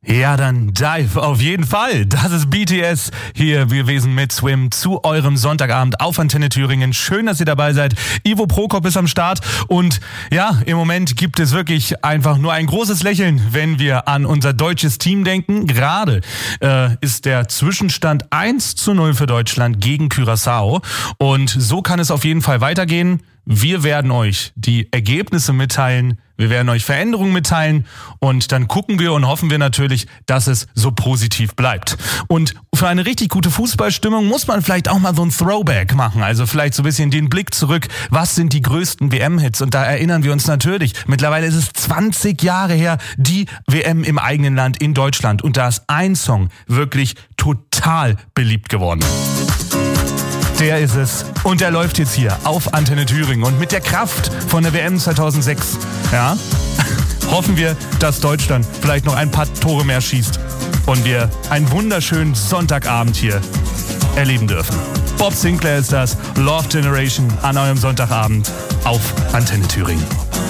Ja, dann Dive auf jeden Fall. Das ist BTS hier gewesen mit Swim zu eurem Sonntagabend auf Antenne Thüringen. Schön, dass ihr dabei seid. Ivo Prokop ist am Start und ja, im Moment gibt es wirklich einfach nur ein großes Lächeln, wenn wir an unser deutsches Team denken. Gerade ist der Zwischenstand 1:0 für Deutschland gegen Curaçao und so kann es auf jeden Fall weitergehen. Wir werden euch die Ergebnisse mitteilen, wir werden euch Veränderungen mitteilen und dann gucken wir und hoffen wir natürlich, dass es so positiv bleibt. Und für eine richtig gute Fußballstimmung muss man vielleicht auch mal so ein Throwback machen, also vielleicht so ein bisschen den Blick zurück, was sind die größten WM-Hits? Und da erinnern wir uns natürlich, mittlerweile ist es 20 Jahre her, die WM im eigenen Land in Deutschland und da ist ein Song wirklich total beliebt geworden. Der ist es. Und der läuft jetzt hier auf Antenne Thüringen. Und mit der Kraft von der WM 2006, ja, hoffen wir, dass Deutschland vielleicht noch ein paar Tore mehr schießt. Und wir einen wunderschönen Sonntagabend hier erleben dürfen. Bob Sinclair ist das. Love Generation an eurem Sonntagabend auf Antenne Thüringen.